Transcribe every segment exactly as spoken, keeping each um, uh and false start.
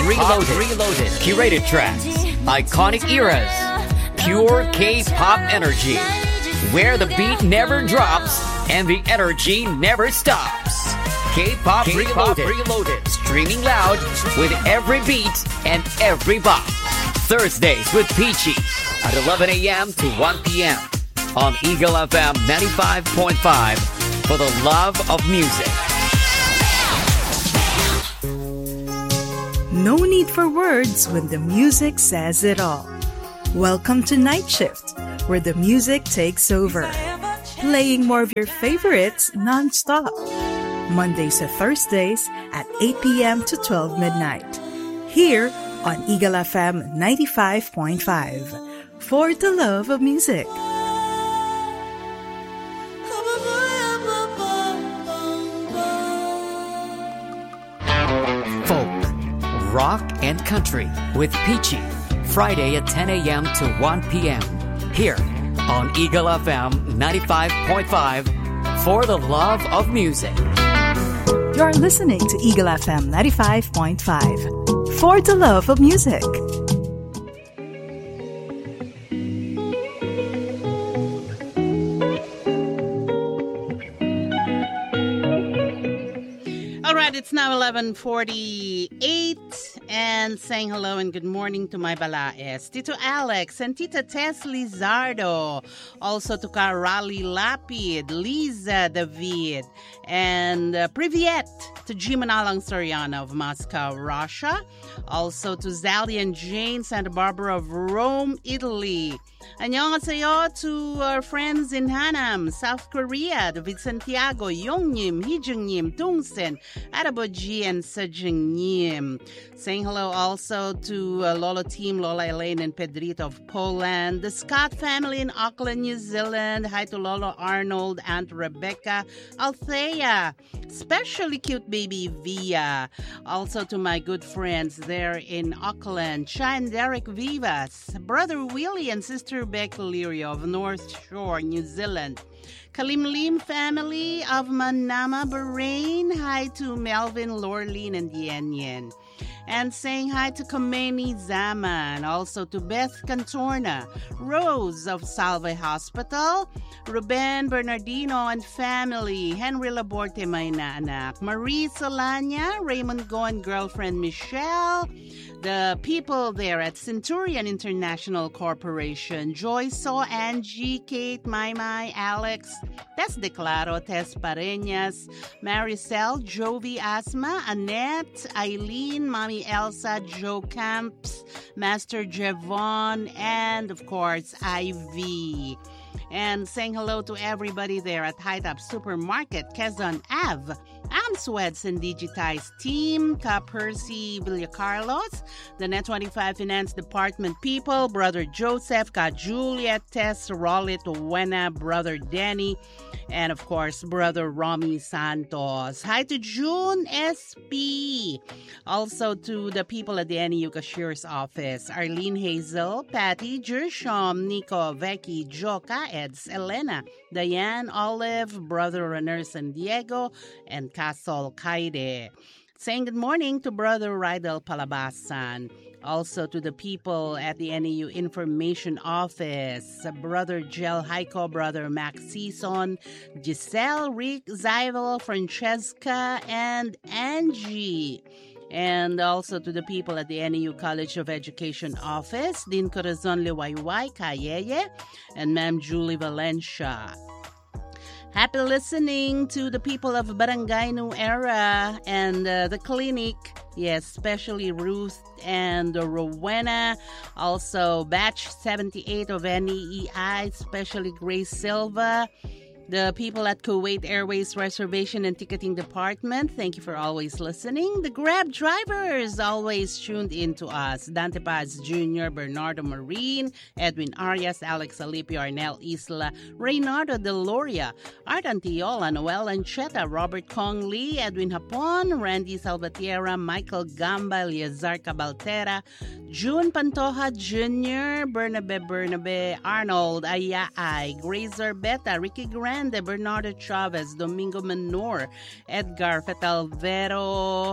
Reloaded. Reloaded. Curated tracks. Iconic eras. Pure K-pop energy. Where the beat never drops and the energy never stops. K-pop, K-pop Reloaded. Reloaded. Streaming loud with every beat and every bop. Thursdays with Peachy at eleven a.m. to one p.m. on Eagle F M ninety-five point five for the love of music. No need for words when the music says it all. Welcome to Night Shift, where the music takes over. Playing more of your favorites non-stop. Mondays to Thursdays at eight p.m. to twelve midnight. Here on Eagle F M ninety-five point five. For the love of music. Rock and Country with Peachy. Friday at ten a.m. to one p.m. Here on Eagle F M ninety-five point five for the love of music. You're listening to Eagle F M ninety-five point five for the love of music. It's now eleven forty-eight and saying hello and good morning to my balaes, Tito Alex and Tita Tess Lizardo, also to Karali Lapid, Liza David, and uh, Privyet to G. Manalang Soriano of Moscow, Russia, also to Zali and Jane, Santa Barbara of Rome, Italy. Annyeonghaseyo to our friends in Hanam, South Korea, David Santiago, Yongnim, Hijungnim, Tungsen, Araboji, and Sejungnim. Saying hello also to uh, Lolo team, Lola Elaine and Pedrito of Poland, the Scott family in Auckland, New Zealand. Hi to Lolo Arnold, Aunt Rebecca, Althea, especially cute baby Via. Also to my good friends there in Auckland, Sha and Derek Vivas, Brother Willie and Sister Beck Lirio of North Shore, New Zealand. Kalim Lim family of Manama, Bahrain. Hi to Melvin, Lorleen, and Yen Yen. And saying hi to Kameni Zaman, also to Beth Cantorna, Rose of Salve Hospital, Ruben Bernardino and family, Henry Laborte, my anak, Marie Solana, Raymond Go and girlfriend Michelle, the people there at Centurion International Corporation, Joyce, So, Angie, Kate, Mai Mai, Alex, Tess Declaro, Tess Pareñas, Maricel, Jovi Asma, Annette, Eileen, Mommy Elsa, Joe Camps, Master Javon, and of course, Ivy. And saying hello to everybody there at High Top Supermarket, Quezon Ave, Amsweds and Digitize Team, Ka Percy Villacarlos, the Net twenty-five Finance Department people, Brother Joseph, Ka Juliet, Tess, Rollit, Wena, Brother Danny, and of course, Brother Romy Santos. Hi to June S P. Also to the people at the N E U Cashier's office, Arlene Hazel, Patty, Jershom, Nico, Becky, Joka, Eds, Elena, Diane, Olive, Brother Renner San Diego, and Castle Kaide. Saying good morning to Brother Rydel Palabasan. Also to the people at the N E U Information Office, Brother Gel Heiko, Brother Max Season, Giselle, Rick, Zyvel, Francesca, and Angie. And also to the people at the N E U College of Education Office, Dean Corazon Liwayway, Kayeye, and Ma'am Julie Valencia. Happy listening to the people of Barangay New Era and uh, the clinic. Yes, especially Ruth and uh, Rowena. Also, Batch seventy-eight of N E E I, especially Grace Silva. The people at Kuwait Airways Reservation and Ticketing Department, thank you for always listening. The Grab drivers always tuned in to us. Dante Paz Junior, Bernardo Marine, Edwin Arias, Alex Alipio, Arnel Isla, Reynardo Deloria, Art Antiola, Noel Ancheta, Robert Kong Lee, Edwin Hapon, Randy Salvatierra, Michael Gamba, Eleazar Cabaltera, June Pantoja Junior, Bernabe Bernabe, Arnold Ayaay, Grazer Beta, Ricky Grant, Bernardo Chavez, Domingo Menor, Edgar Fetalvero,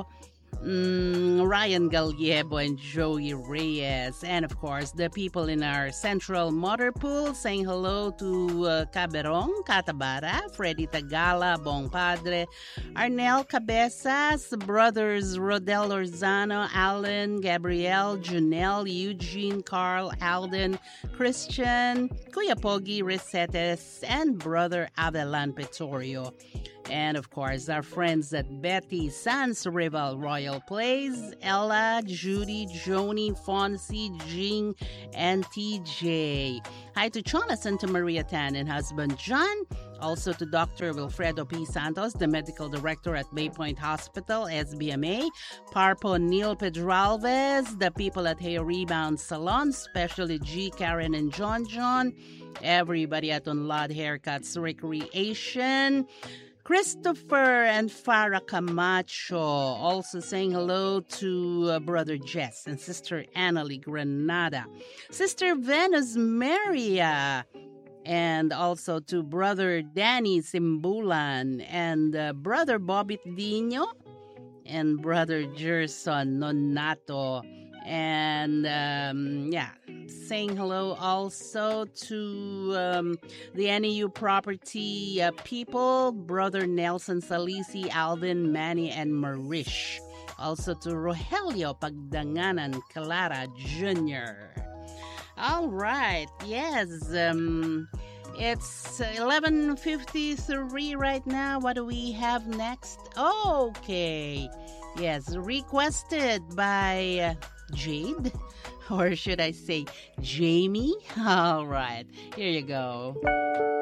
Mm, Ryan Gallego and Joey Reyes, and of course the people in our central motor pool, saying hello to uh, Caberong, Catabara, Freddy Tagala, Bong Padre, Arnel Cabezas, brothers Rodel Orzano, Alan, Gabriel, Junel, Eugene, Carl, Alden, Christian, Kuya Pogi, Resetes, and brother Abelan Petorio. And of course, our friends at Betty Sans Rival Royal Place, Ella, Judy, Joni, Fonzie, Jing, and T J. Hi to Jonathan, to Maria Tan and husband John. Also to Doctor Wilfredo P. Santos, the medical director at Bay Point Hospital, S B M A. Parpo Neil Pedralves, the people at Hair Rebound Salon, especially G, Karen, and John John. Everybody at Unlad Haircuts Recreation. Christopher and Farah Camacho, also saying hello to uh, Brother Jess and Sister Annalie Granada, Sister Venus Maria, and also to Brother Danny Simbulan, and uh, Brother Bobby Dino, and Brother Gerson Nonato, and um, yeah, saying hello also to um, the N A U property uh, people, Brother Nelson Salisi, Alvin, Manny, and Marish. Also to Rogelio Pagdanganan Clara Junior All right, yes, um, it's eleven fifty-three right now. What do we have next? Okay, yes, requested by uh, Jade, or should I say Jamie? All right, here you go.